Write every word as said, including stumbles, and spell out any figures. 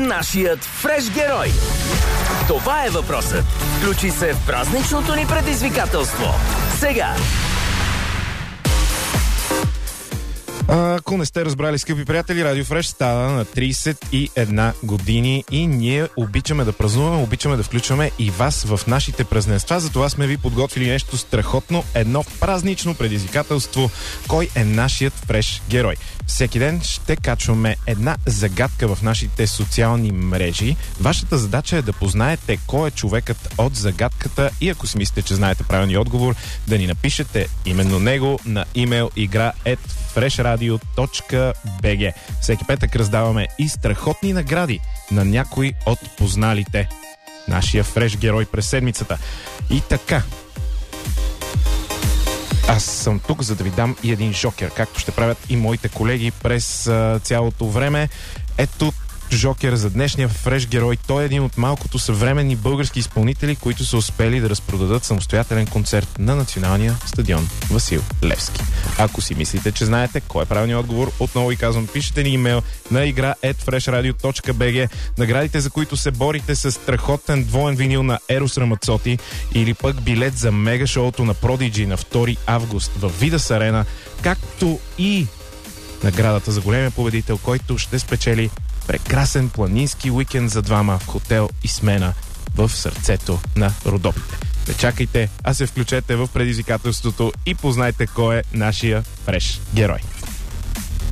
нашият фреш герой? Това е въпросът. Включи се в празничното ни предизвикателство. Сега! Ако не сте разбрали, скъпи приятели, Радио Фреш става на трийсет и една години и ние обичаме да празнуваме, обичаме да включваме и вас в нашите празненства. Затова сме ви подготвили нещо страхотно, едно празнично предизвикателство. Кой е нашият фреш герой? Всеки ден ще качваме една загадка в нашите социални мрежи. Вашата задача е да познаете кой е човекът от загадката и ако си мислите, че знаете правилния отговор, да ни напишете именно него на имейл игра at freshradio точка bg. Всеки петък раздаваме и страхотни награди на някой от позналите нашия фреш герой през седмицата. И така, аз съм тук, за да ви дам и един жокер, както ще правят и моите колеги през а, цялото време. Ето жокер за днешния фреш герой. Той е един от малкото съвременни български изпълнители, които са успели да разпродадат самостоятелен концерт на националния стадион Васил Левски. Ако си мислите, че знаете кой е правилният отговор, отново ви казвам, пишете ни имейл на игра at freshradio точка bg. Наградите, за които се борите, с страхотен двоен винил на Ерос Рамацоти или пък билет за мега шоуто на Prodigy на втори август в Видас Арена, както и наградата за големия победител, който ще спечели прекрасен планински уикенд за двама в хотел Исмена в сърцето на Родопите. Не чакайте, а се включете в предизвикателството и познайте кой е нашия фреш герой.